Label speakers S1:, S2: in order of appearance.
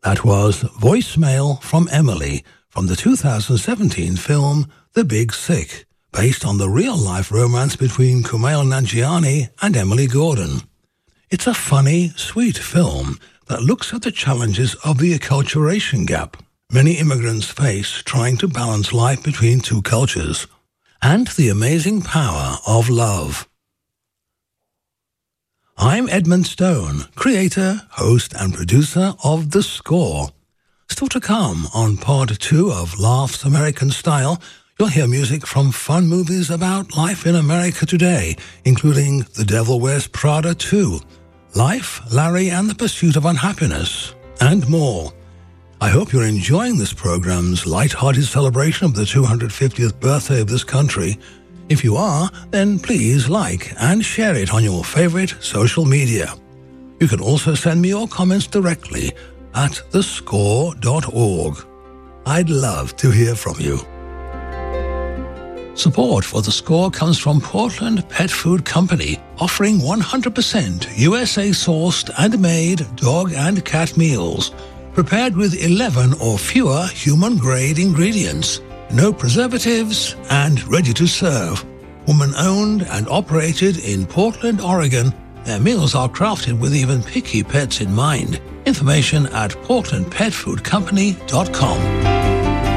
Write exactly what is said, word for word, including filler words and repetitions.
S1: That was Voicemail from Emily from the two thousand seventeen film The Big Sick, based on the real-life romance between Kumail Nanjiani and Emily Gordon. It's a funny, sweet film that looks at the challenges of the acculturation gap many immigrants face trying to balance life between two cultures, and the amazing power of love. I'm Edmund Stone, creator, host and producer of The Score. Still to come on part two of Laughs American Style, you'll hear music from fun movies about life in America today, including The Devil Wears Prada two, Life, Larry and the Pursuit of Unhappiness, and more. I hope you're enjoying this program's light-hearted celebration of the two hundred fiftieth birthday of this country. If you are, then please like and share it on your favorite social media. You can also send me your comments directly at the score dot org. I'd love to hear from you. Support for The Score comes from Portland Pet Food Company, offering one hundred percent U S A-sourced and made dog and cat meals, prepared with eleven or fewer human-grade ingredients, no preservatives, and ready to serve. Woman-owned and operated in Portland, Oregon, their meals are crafted with even picky pets in mind. Information at portland pet food company dot com.